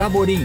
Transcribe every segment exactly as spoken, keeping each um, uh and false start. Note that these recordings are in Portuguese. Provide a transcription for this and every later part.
Amorim.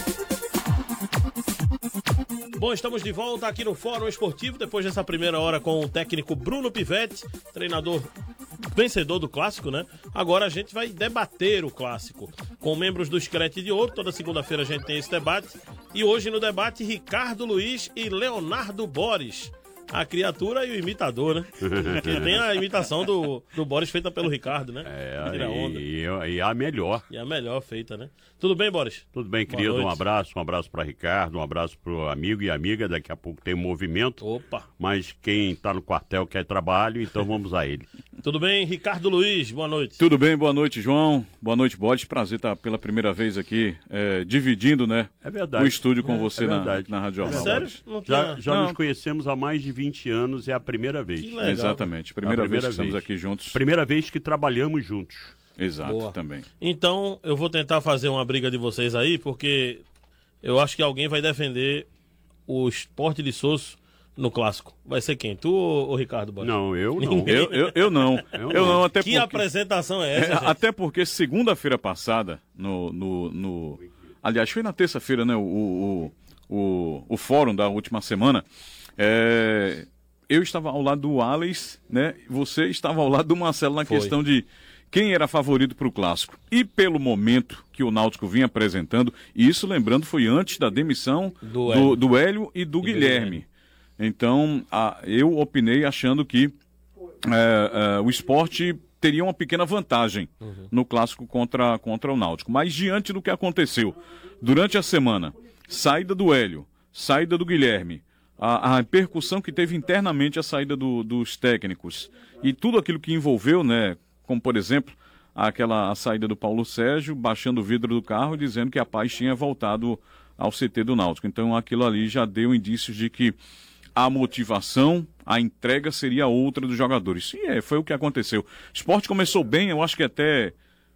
Bom, estamos de volta aqui no Fórum Esportivo, depois dessa primeira hora com o técnico Bruno Pivetti, treinador vencedor do Clássico, né? Agora a gente vai debater o Clássico com membros do Escrete de Ouro. Toda segunda-feira a gente tem esse debate. E hoje no debate, Ricardo Luiz e Leonardo Boris. A criatura e o imitador, né? Porque tem a imitação do, do Boris feita pelo Ricardo, né? É, Tira onda. E, e, e a melhor. E a melhor feita, né? Tudo bem, Boris? Tudo bem, Boa querido. noite. Um abraço, um abraço para Ricardo, um abraço pro amigo e amiga. Daqui a pouco tem um movimento. Opa! Mas quem tá no quartel quer trabalho, então vamos a ele. Tudo bem, Ricardo Luiz? Boa noite. Tudo bem, boa noite, João. Boa noite, Boris. Prazer estar pela primeira vez aqui, é, dividindo, né? É verdade. O estúdio com É, você é na, verdade. na Rádio Jornal. Sério? Boris. Não Já, tinha... já Não. nos conhecemos há mais de vinte anos, é a primeira vez. Que legal. Exatamente. Primeira, A primeira vez que estamos vez. aqui juntos. Primeira vez que trabalhamos juntos. Exato, Boa. também. Então, eu vou tentar fazer uma briga de vocês aí, porque eu acho que alguém vai defender o Sport de Sosso no Clássico. Vai ser quem? Tu ou o Ricardo Boris? Não, eu não. Eu, eu, eu não. Eu Eu não. não, até Que porque... apresentação é essa, É, gente? até porque segunda-feira passada, no, no, no- aliás, foi na terça-feira, né? O, o, o, o fórum da última semana. é, eu estava ao lado do Alex, né? Você estava ao lado do Marcelo na Foi. questão de quem era favorito para o Clássico. E pelo momento que o Náutico vinha apresentando, e isso, lembrando, foi antes da demissão Do do, Hélio. do Hélio e do E do Guilherme. Guilherme. Então, a- eu opinei achando que é, é, o esporte teria uma pequena vantagem no clássico contra, contra o Náutico. Mas diante do que aconteceu durante a semana, saída do Hélio, saída do Guilherme, a, a repercussão que teve internamente a saída do- dos técnicos e tudo aquilo que envolveu, né, como por exemplo aquela a saída do Paulo Sérgio, baixando o vidro do carro, dizendo que a paz tinha voltado ao C T do Náutico. Então aquilo ali já deu indícios de que a motivação, a entrega seria outra dos jogadores. E é, foi o que aconteceu. O esporte começou bem, eu acho que até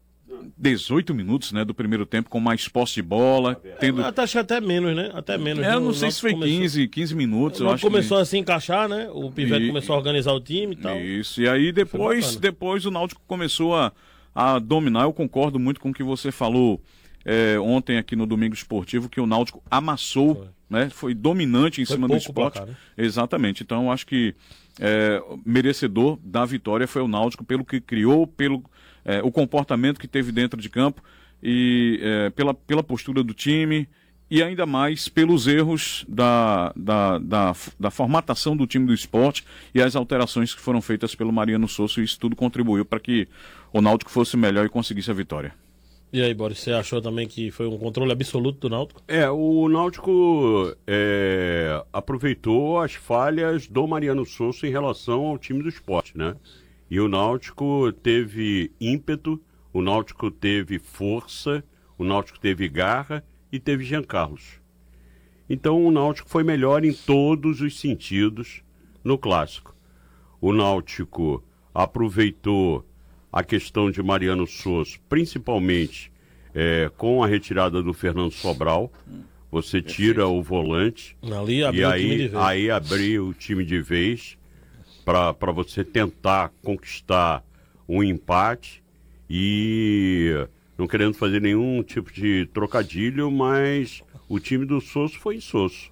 dezoito minutos, né, do primeiro tempo, com mais posse de bola, tendo... Até, acho que até menos, né? Até menos. É, eu O não sei se foi Náutico quinze, quinze minutos, Começou, eu o acho Náutico começou que... a se encaixar, né? O Pivete E- começou a organizar o time e tal. Isso, e aí depois, bacana. depois o Náutico começou a, a dominar. Eu concordo muito com o que você falou é, ontem aqui no Domingo Esportivo, que o Náutico amassou, Foi. né? Foi dominante em Foi cima do pouco esporte. pra cá, né? Exatamente. Então eu acho que é, merecedor da vitória foi o Náutico pelo que criou, pelo é, o comportamento que teve dentro de campo e é, pela, pela postura do time. E ainda mais pelos erros da, da, da, da formatação do time do esporte e as alterações que foram feitas pelo Mariano Souza. Isso tudo contribuiu para que o Náutico fosse melhor e conseguisse a vitória. E aí, Boris, você achou também que foi um controle absoluto do Náutico? É, o Náutico é, aproveitou as falhas do Mariano Souza em relação ao time do esporte, né? E o Náutico teve ímpeto, o Náutico teve força, o Náutico teve garra e teve Jean Carlos. Então o Náutico foi melhor em todos os sentidos no Clássico. O Náutico aproveitou a questão de Mariano Souza, principalmente é, com a retirada do Fernando Sobral. Você tira o volante Ali abriu e o time de aí, vez. aí abriu o time de vez para você tentar conquistar um empate e não querendo fazer nenhum tipo de trocadilho, mas o time do Souza foi insosso.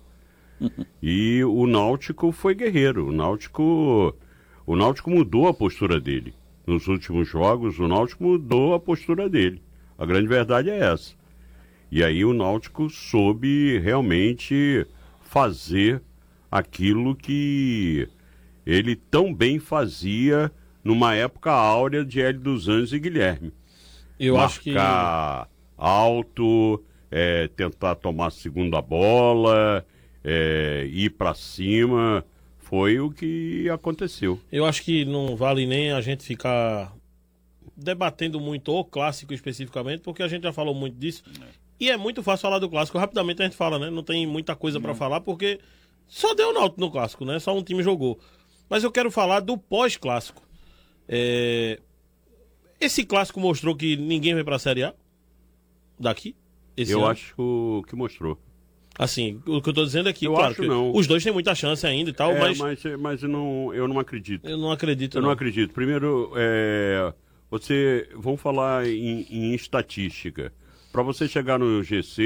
E o Náutico foi guerreiro. O Náutico, o Náutico mudou a postura dele. Nos últimos jogos, o Náutico mudou a postura dele. A grande verdade é essa. E aí o Náutico soube realmente fazer aquilo que ele tão bem fazia numa época áurea de Hélio dos Anjos e Guilherme. Eu acho que Marcar alto, é, tentar tomar a segunda bola, é, ir para cima, foi o que aconteceu. eu acho que não vale nem a gente ficar debatendo muito o clássico especificamente, porque a gente já falou muito disso. E é muito fácil falar do clássico. Rapidamente a gente fala, né? Não tem muita coisa pra falar, porque só deu Náutico no clássico, né? Só um time jogou. Mas eu quero falar do pós-clássico. É... Esse clássico mostrou que ninguém vai pra Série A daqui? Esse Eu ano? acho que mostrou. Assim, o que eu tô dizendo é que, Eu claro, acho que não. os dois têm muita chance ainda e tal, É, mas, mas mas eu, não, eu não acredito. eu não acredito. Eu não não. acredito. Primeiro, é, você, vamos falar em, em estatística. para você chegar no G C,